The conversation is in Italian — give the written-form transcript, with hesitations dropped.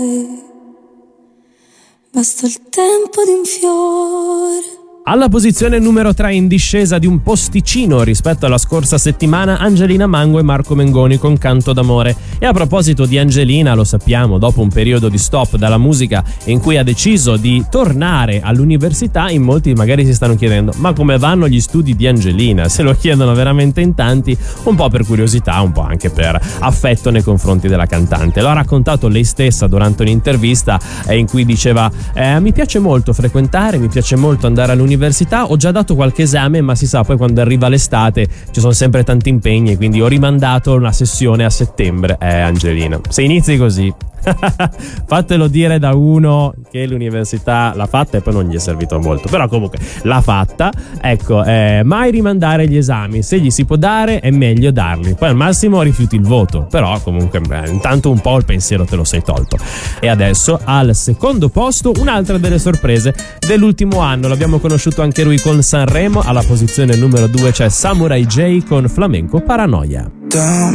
Basta il tempo di un fiore. Alla posizione numero 3 in discesa di un posticino rispetto alla scorsa settimana, Angelina Mango e Marco Mengoni con Canto d'amore. E a proposito di Angelina, lo sappiamo, dopo un periodo di stop dalla musica in cui ha deciso di tornare all'università, in molti magari si stanno chiedendo: ma come vanno gli studi di Angelina? Se lo chiedono veramente in tanti, un po' per curiosità, un po' anche per affetto nei confronti della cantante. Lo ha raccontato lei stessa durante un'intervista in cui diceva: mi piace molto frequentare, mi piace molto andare all'università, ho già dato qualche esame, ma si sa, poi quando arriva l'estate ci sono sempre tanti impegni, quindi ho rimandato una sessione a settembre. Angelina, se inizi così fatelo dire da uno che l'università l'ha fatta e poi non gli è servito molto, però comunque l'ha fatta. Ecco, mai rimandare gli esami, se gli si può dare è meglio darli, poi al massimo rifiuti il voto, però comunque intanto un po' il pensiero te lo sei tolto. E adesso al secondo posto un'altra delle sorprese dell'ultimo anno, l'abbiamo conosciuto anche lui con Sanremo. Alla posizione numero 2 c'è Samurai J con Flamenco Paranoia.